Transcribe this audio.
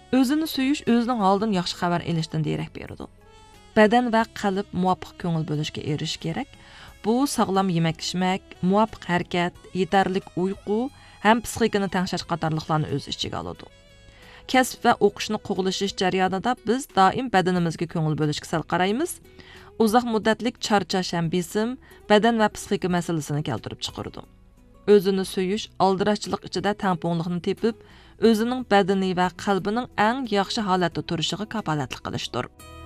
O'zini suyish o'zining holdan yaxshi xabar olishdan derak beradi. Badan va qalb muvofiq ko'ngil bo'lishga erishish kerak. Bu sog'lom yemak-ichmak, muvofiq harakat, yetarlik uyqu ham psixikani tengshash qatorliqlarni o'z ichiga oladi. Kasb va o'qishni qo'g'lishish jarayonida biz doim badanimizga ko'ngil bo'lishga sal qaraymiz. Uzoq muddatlik charchash ham besim, badan va psixika masalasini keltirib chiqaradi. O'zini suyish aldirashchilik ichida tangpungliqni tepib, o'zining badani va qalbining eng yaxshi holatda turishiga kafolatlik qilishdir.